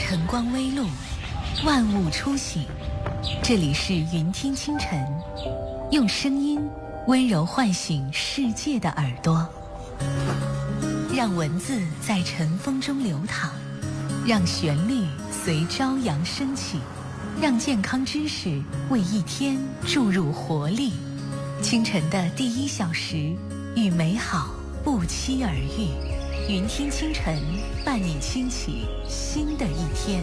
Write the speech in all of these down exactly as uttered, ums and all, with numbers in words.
晨光微露，万物初醒。这里是云听清晨，用声音温柔唤醒世界的耳朵，让文字在晨风中流淌，让旋律随朝阳升起，让健康知识为一天注入活力。清晨的第一小时，与美好不期而遇。云听清晨，伴你轻启新的一天。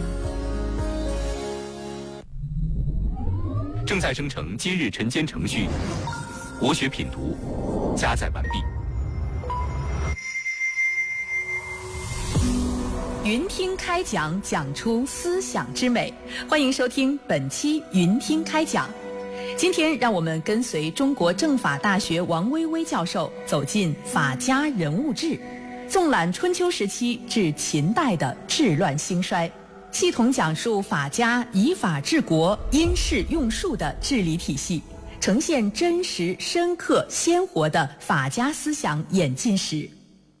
正在生成今日晨间程序，国学品读加载完毕。 云听开讲，讲出思想之美。欢迎收听本期云听开讲。今天让我们跟随中国政法大学王薇薇教授走进法家人物志，纵览春秋时期至秦代的治乱兴衰，系统讲述法家以法治国、因势用术的治理体系，呈现真实、深刻、鲜活的法家思想演进史。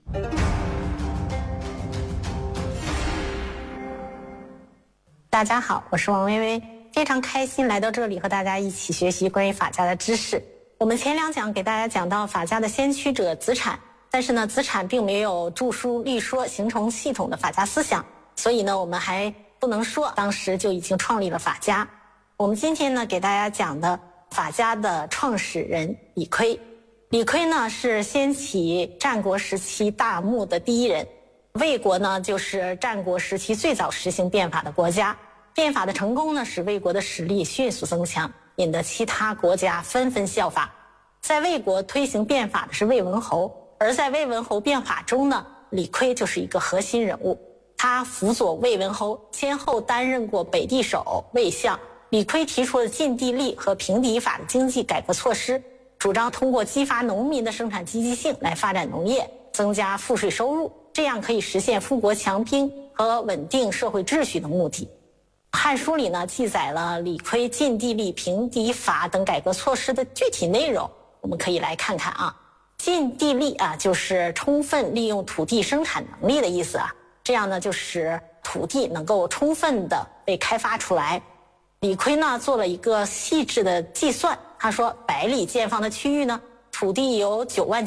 大家好，我是王薇薇，非常开心来到这里和大家一起学习关于法家的知识。我们前两讲给大家讲到法家的先驱者子产，但是呢，子产并没有著书立说形成系统的法家思想，所以呢，我们还不能说当时就已经创立了法家。我们今天呢，给大家讲的法家的创始人李悝。李悝呢，是掀起战国时期大幕的第一人。魏国呢，就是战国时期最早实行变法的国家。变法的成功呢，使魏国的实力迅速增强，引得其他国家纷纷效法。在魏国推行变法的是魏文侯，而在魏文侯变法中呢，李悝就是一个核心人物。他辅佐魏文侯，先后担任过北地守、魏相。李悝提出了禁地利和平地法的经济改革措施，主张通过激发农民的生产积极性来发展农业，增加赋税收入，这样可以实现富国强兵和稳定社会秩序的目的。汉书里呢，记载了李悝禁地利、平地法等改革措施的具体内容，我们可以来看看啊。禁地利啊，就是充分利用土地生产能力的意思啊，这样呢，就使土地能够充分的被开发出来。李悝呢，做了一个细致的计算，他说百里见方的区域呢，土地有九万